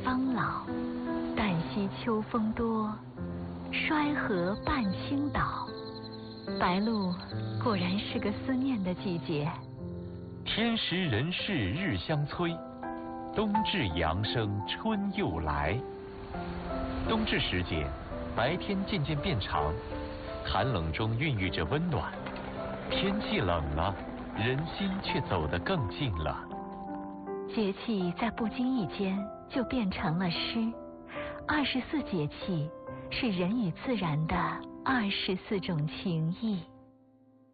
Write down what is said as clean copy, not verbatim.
方老，旦夕秋风多，衰荷半倾倒。白露果然是个思念的季节。 天时人事日相催，冬至阳生春又来。冬至时节，白天渐渐变长，寒冷中孕育着温暖。天气冷了，人心却走得更近了。 节气在不经意间就变成了诗。24节气是人与自然的24种情谊。